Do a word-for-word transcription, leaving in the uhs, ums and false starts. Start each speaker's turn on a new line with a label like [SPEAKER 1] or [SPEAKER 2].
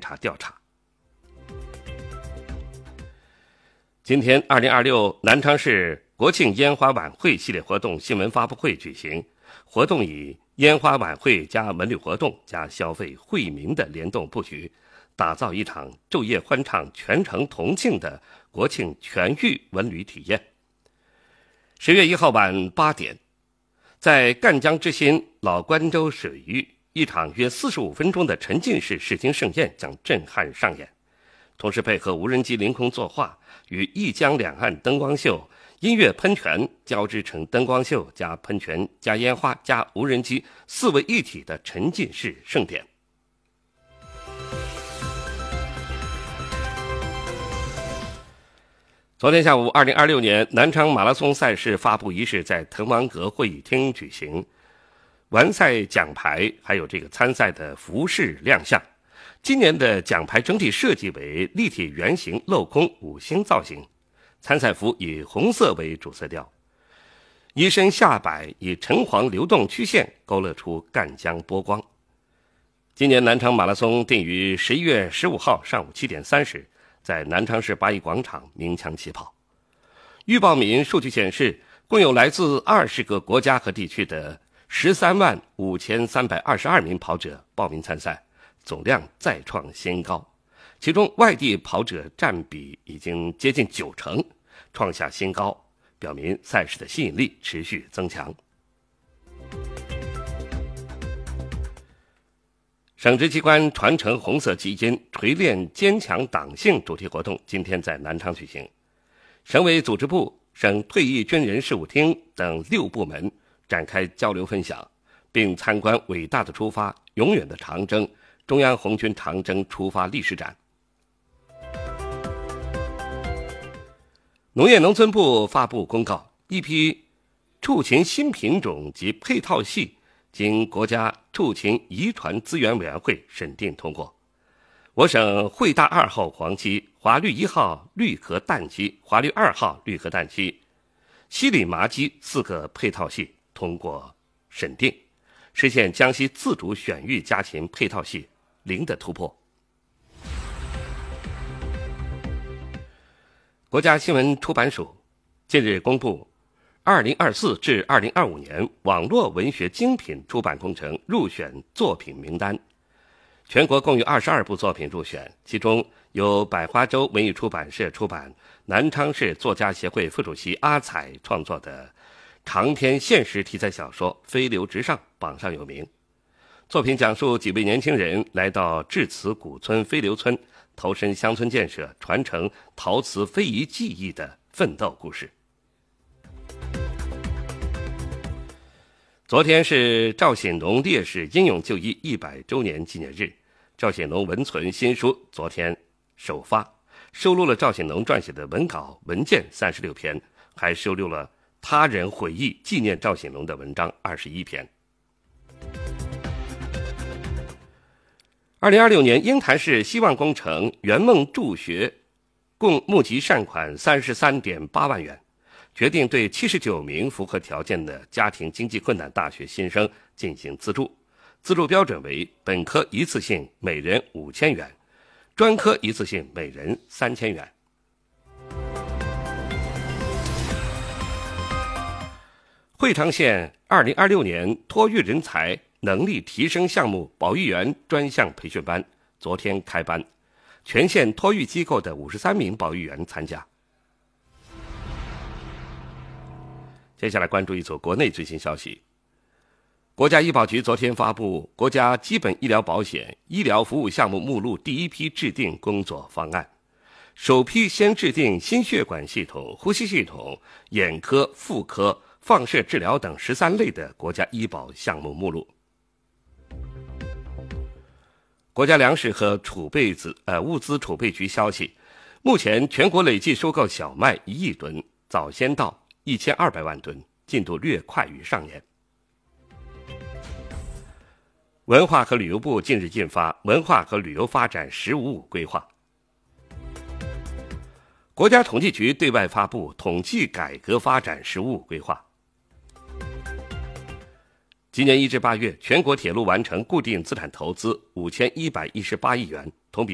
[SPEAKER 1] 查调查。今天二零二六南昌市国庆烟花晚会系列活动新闻发布会举行，活动以烟花晚会加文旅活动加消费惠民的联动布局，打造一场昼夜欢唱、全城同庆的国庆全域文旅体验。十月一号晚八点，在赣江之心老关州水域，一场约四十五分钟的沉浸式视听盛宴将震撼上演，同时配合无人机凌空作画与一江两岸灯光秀、音乐喷泉交织成灯光秀加喷泉加烟花加无人机四位一体的沉浸式盛典。昨天下午，二零二六年南昌马拉松赛事发布仪式在滕王阁会议厅举行，完赛奖牌还有这个参赛的服饰亮相。今年的奖牌整体设计为立体圆形镂空五星造型，参赛服以红色为主色调，衣身下摆以橙黄流动曲线勾勒出赣江波光。今年南昌马拉松定于十一月十五号上午七点三十在南昌市八一广场鸣枪起跑。预报名数据显示，共有来自二十个国家和地区的十三万五千三百二十二名跑者报名参赛，总量再创新高，其中外地跑者占比已经接近九成，创下新高，表明赛事的吸引力持续增强。省直机关传承红色基因，锤炼坚强党性主题活动今天在南昌举行。省委组织部、省退役军人事务厅等六部门展开交流分享，并参观伟大的出发、永远的长征中央红军长征出发历史展。农业农村部发布公告，一批畜禽新品种及配套系经国家畜禽遗传资源委员会审定通过。我省惠大二号黄鸡、华绿一号绿壳蛋鸡、华绿二号绿壳蛋鸡、西里麻鸡四个配套系通过审定，实现江西自主选育家禽配套系零的突破。国家新闻出版署近日公布二零二四至二零二五年网络文学精品出版工程入选作品名单，全国共有二十二部作品入选，其中由百花洲文艺出版社出版、南昌市作家协会副主席阿彩创作的长篇现实题材小说《飞流直上》榜上有名。作品讲述几位年轻人来到至慈古村飞流村，投身乡村建设、传承陶瓷非遗技艺的奋斗故事。昨天是赵显龙烈士英勇就义一百周年纪念日，赵显龙文存新书昨天首发，收录了赵显龙撰写的文稿文件三十六篇，还收录了他人回忆纪念赵显龙的文章二十一篇。二零二六年鹰潭市希望工程圆梦助学共募集善款三十三点八万元，决定对七十九名符合条件的家庭经济困难大学新生进行资助，资助标准为本科一次性每人五千元，专科一次性每人三千元。会昌县二零二六年托育人才能力提升项目保育员专项培训班昨天开班，全县托育机构的五十三名保育员参加。接下来关注一组国内最新消息。国家医保局昨天发布国家基本医疗保险医疗服务项目目录第一批制定工作方案，首批先制定心血管系统、呼吸系统、眼科、妇科、放射治疗等十三类的国家医保项目目录。国家粮食和储备资呃物资储备局消息，目前全国累计收购小麦一亿吨，早先稻一千二百万吨，进度略快于上年。文化和旅游部近日印发《文化和旅游发展“十五五”规划》。国家统计局对外发布《统计改革发展“十五五”规划》。今年一至八月，全国铁路完成固定资产投资五千一百一十八亿元，